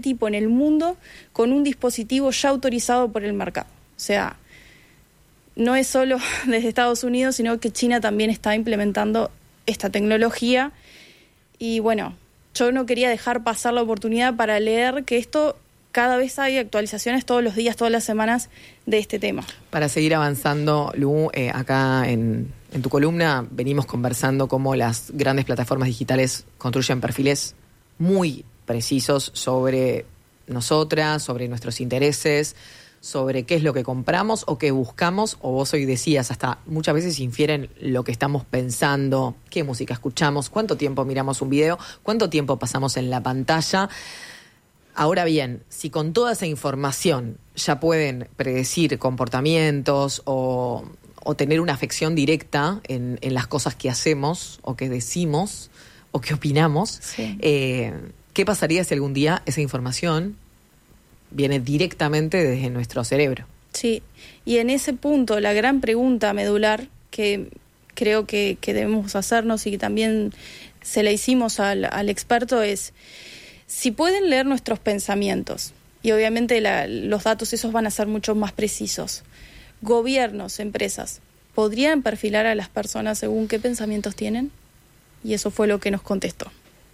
tipo en el mundo con un dispositivo ya autorizado por el mercado. O sea, no es solo desde Estados Unidos, sino que China también está implementando esta tecnología. Y bueno, yo no quería dejar pasar la oportunidad para leer que esto, cada vez hay actualizaciones todos los días, todas las semanas de este tema. Para seguir avanzando, Lu, acá en tu columna venimos conversando cómo las grandes plataformas digitales construyen perfiles muy precisos sobre nosotras, sobre nuestros intereses, sobre qué es lo que compramos o qué buscamos, o vos hoy decías, hasta muchas veces infieren lo que estamos pensando, qué música escuchamos, cuánto tiempo miramos un video, cuánto tiempo pasamos en la pantalla. Ahora bien, si con toda esa información ya pueden predecir comportamientos o tener una afección directa en las cosas que hacemos o que decimos o que opinamos, sí. ¿Qué pasaría si algún día esa información viene directamente desde nuestro cerebro? Sí, y en ese punto la gran pregunta medular que creo que debemos hacernos y que también se la hicimos al experto es: si pueden leer nuestros pensamientos, y obviamente los datos esos van a ser mucho más precisos, gobiernos, empresas, ¿podrían perfilar a las personas según qué pensamientos tienen? Y eso fue lo que nos contestó.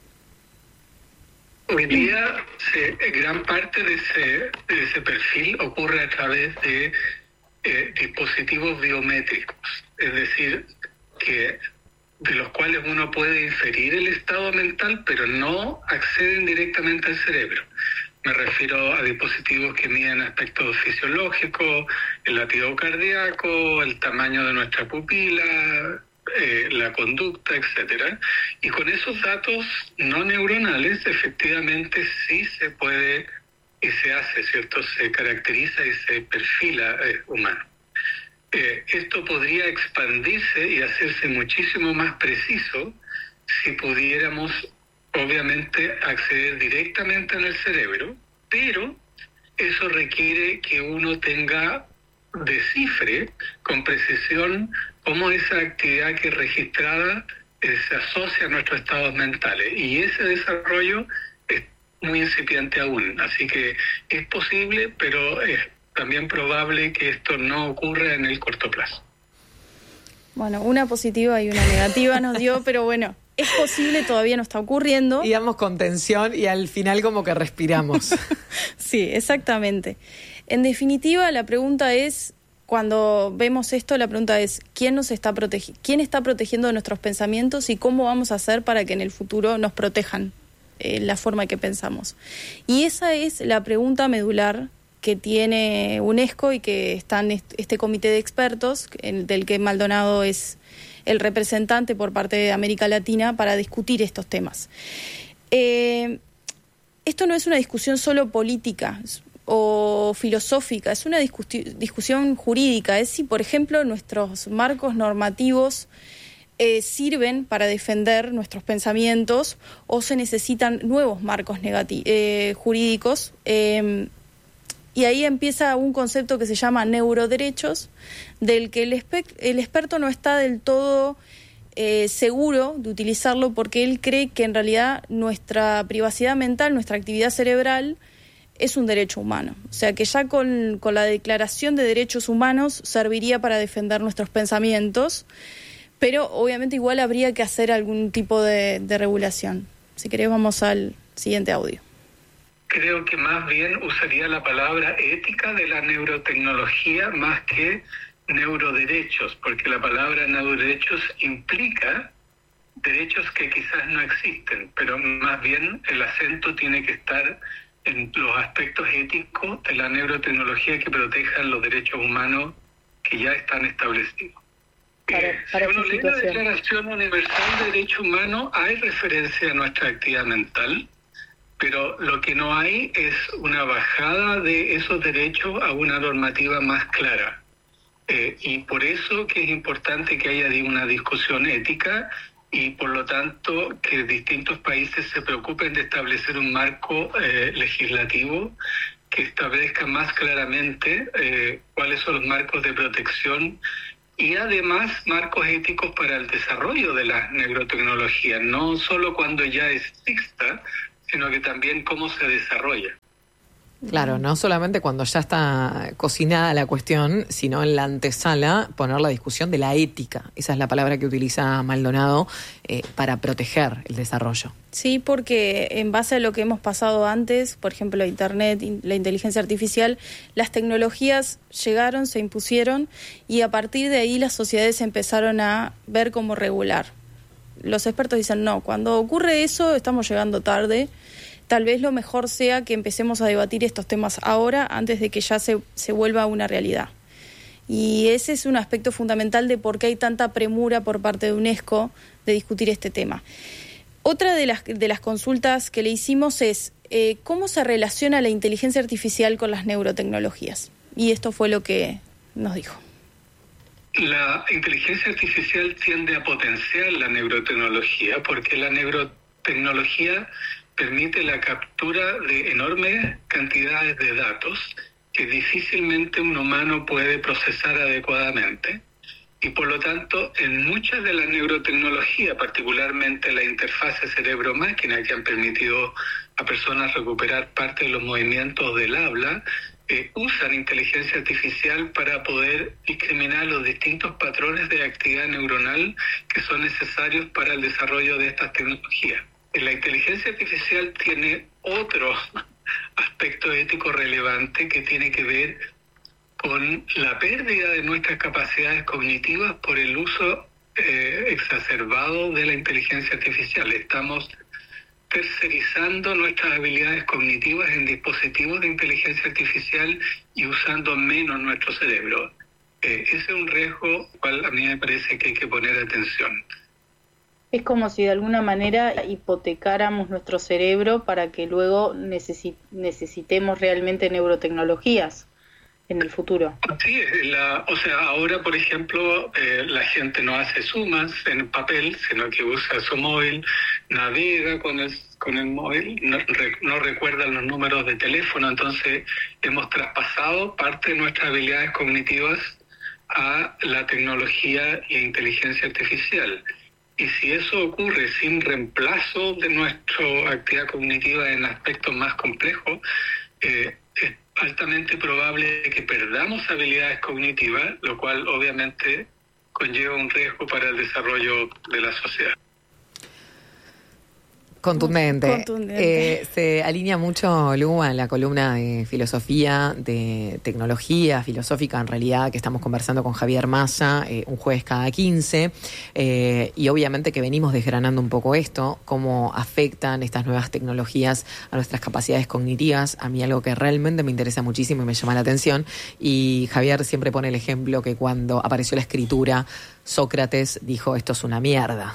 Hoy día gran parte de ese perfil ocurre a través de dispositivos biométricos, es decir, que de los cuales uno puede inferir el estado mental, pero no acceden directamente al cerebro. Me refiero a dispositivos que miden aspectos fisiológicos, el latido cardíaco, el tamaño de nuestra pupila, la conducta, etcétera. Y con esos datos no neuronales, efectivamente sí se puede y se hace, ¿cierto? Se caracteriza y se perfila humano. Esto podría expandirse y hacerse muchísimo más preciso si pudiéramos, obviamente, acceder directamente en el cerebro, pero eso requiere que uno descifre con precisión cómo esa actividad que es registrada se asocia a nuestros estados mentales. Y ese desarrollo es muy incipiente aún. Así que es posible, pero es también probable que esto no ocurra en el corto plazo. Bueno, una positiva y una negativa nos dio, pero bueno, es posible, todavía no está ocurriendo. Y damos contención y al final como que respiramos. Sí, exactamente. En definitiva, la pregunta es, cuando vemos esto, la pregunta es, ¿quién está protegiendo nuestros pensamientos y cómo vamos a hacer para que en el futuro nos protejan la forma en que pensamos? Y esa es la pregunta medular que tiene UNESCO y que está en este comité de expertos, del que Maldonado es el representante por parte de América Latina para discutir estos temas. Esto no es una discusión solo política o filosófica, es una discusión jurídica. Es si, por ejemplo, nuestros marcos normativos sirven para defender nuestros pensamientos o se necesitan nuevos marcos jurídicos. Y ahí empieza un concepto que se llama neuroderechos, del que el experto no está del todo seguro de utilizarlo, porque él cree que en realidad nuestra privacidad mental, nuestra actividad cerebral, es un derecho humano. O sea que ya con la Declaración de Derechos Humanos serviría para defender nuestros pensamientos, pero obviamente igual habría que hacer algún tipo de regulación. Si querés vamos al siguiente audio. Creo que más bien usaría la palabra ética de la neurotecnología más que neuroderechos, porque la palabra neuroderechos implica derechos que quizás no existen, pero más bien el acento tiene que estar en los aspectos éticos de la neurotecnología que protejan los derechos humanos que ya están establecidos. Si uno lee la Declaración Universal de Derechos Humanos, hay referencia a nuestra actividad mental, pero lo que no hay es una bajada de esos derechos a una normativa más clara. Y por eso que es importante que haya una discusión ética y por lo tanto que distintos países se preocupen de establecer un marco legislativo que establezca más claramente cuáles son los marcos de protección y además marcos éticos para el desarrollo de la neurotecnología, no solo cuando ya exista, sino que también cómo se desarrolla. Claro, no solamente cuando ya está cocinada la cuestión, sino en la antesala poner la discusión de la ética. Esa es la palabra que utiliza Maldonado para proteger el desarrollo. Sí, porque en base a lo que hemos pasado antes, por ejemplo, Internet, la inteligencia artificial, las tecnologías llegaron, se impusieron y a partir de ahí las sociedades empezaron a ver cómo regular. Los expertos dicen, no, cuando ocurre eso estamos llegando tarde. Tal vez lo mejor sea que empecemos a debatir estos temas ahora antes de que ya se vuelva una realidad. Y ese es un aspecto fundamental de por qué hay tanta premura por parte de UNESCO de discutir este tema. Otra de las consultas que le hicimos es cómo se relaciona la inteligencia artificial con las neurotecnologías. Y esto fue lo que nos dijo. La inteligencia artificial tiende a potenciar la neurotecnología porque la neurotecnología permite la captura de enormes cantidades de datos que difícilmente un humano puede procesar adecuadamente. Y por lo tanto, en muchas de las neurotecnologías, particularmente la interfase cerebro-máquina que han permitido a personas recuperar parte de los movimientos del habla, usan inteligencia artificial para poder discriminar los distintos patrones de actividad neuronal que son necesarios para el desarrollo de estas tecnologías. La inteligencia artificial tiene otro aspecto ético relevante que tiene que ver con la pérdida de nuestras capacidades cognitivas por el uso exacerbado de la inteligencia artificial. Estamos tercerizando nuestras habilidades cognitivas en dispositivos de inteligencia artificial y usando menos nuestro cerebro. Ese es un riesgo al cual a mí me parece que hay que poner atención. Es como si de alguna manera hipotecáramos nuestro cerebro para que luego necesitemos realmente neurotecnologías en el futuro. Sí, ahora, por ejemplo, la gente no hace sumas en papel, sino que usa su móvil, navega con el móvil, no recuerda los números de teléfono, entonces hemos traspasado parte de nuestras habilidades cognitivas a la tecnología e inteligencia artificial. Y si eso ocurre sin reemplazo de nuestra actividad cognitiva en aspectos más complejos, es altamente probable que perdamos habilidades cognitivas, lo cual obviamente conlleva un riesgo para el desarrollo de la sociedad. Contundente. Se alinea mucho, Lu, a la columna de filosofía, de tecnología filosófica, en realidad, que estamos conversando con Javier Massa, un jueves cada 15, y obviamente que venimos desgranando un poco esto, cómo afectan estas nuevas tecnologías a nuestras capacidades cognitivas. A mí algo que realmente me interesa muchísimo y me llama la atención, y Javier siempre pone el ejemplo que cuando apareció la escritura, Sócrates dijo, esto es una mierda.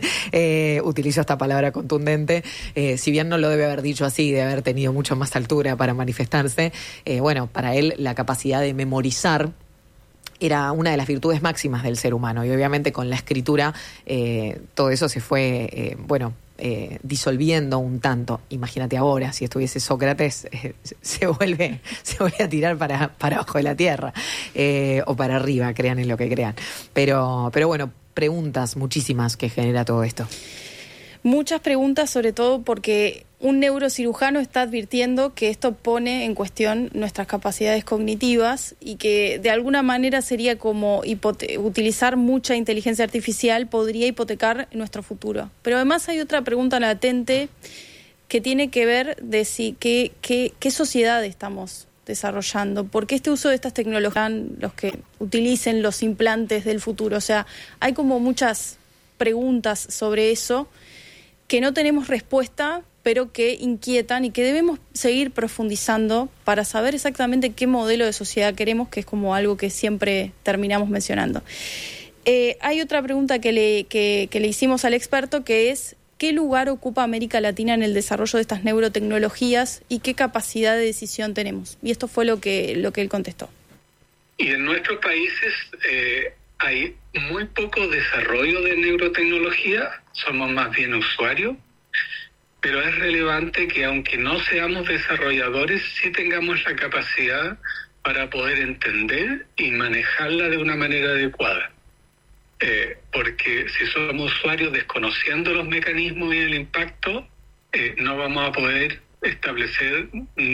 Utilizo esta palabra contundente, si bien no lo debe haber dicho así, de haber tenido mucho más altura para manifestarse. Para él la capacidad de memorizar era una de las virtudes máximas del ser humano, y obviamente con la escritura todo eso se fue, disolviendo un tanto. Imagínate ahora, si estuviese Sócrates, se vuelve a tirar para abajo de la tierra, o para arriba, crean en lo que crean. Pero bueno, preguntas muchísimas que genera todo esto. Muchas preguntas, sobre todo porque un neurocirujano está advirtiendo que esto pone en cuestión nuestras capacidades cognitivas y que de alguna manera sería como utilizar mucha inteligencia artificial podría hipotecar nuestro futuro. Pero además hay otra pregunta latente que tiene que ver de si qué sociedad estamos desarrollando, porque este uso de estas tecnologías, los que utilicen los implantes del futuro, o sea, hay como muchas preguntas sobre eso que no tenemos respuesta, pero que inquietan y que debemos seguir profundizando para saber exactamente qué modelo de sociedad queremos, que es como algo que siempre terminamos mencionando. Hay otra pregunta que le hicimos al experto, que es ¿qué lugar ocupa América Latina en el desarrollo de estas neurotecnologías y qué capacidad de decisión tenemos? Y esto fue lo que él contestó. Y en nuestros países hay muy poco desarrollo de neurotecnología, somos más bien usuarios, pero es relevante que aunque no seamos desarrolladores, sí tengamos la capacidad para poder entender y manejarla de una manera adecuada. Porque si somos usuarios desconociendo los mecanismos y el impacto, no vamos a poder establecer